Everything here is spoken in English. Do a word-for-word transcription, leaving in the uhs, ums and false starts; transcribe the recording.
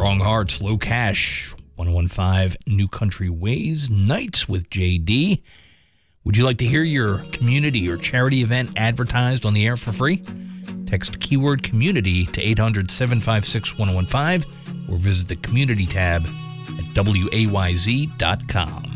Strong Hearts, Low Cash, ten fifteen New Country Ways, Nights with J D. Would you like to hear your community or charity event advertised on the air for free? Text keyword community to eight hundred, seven five six, one oh one five or visit the community tab at W A Y Z dot com.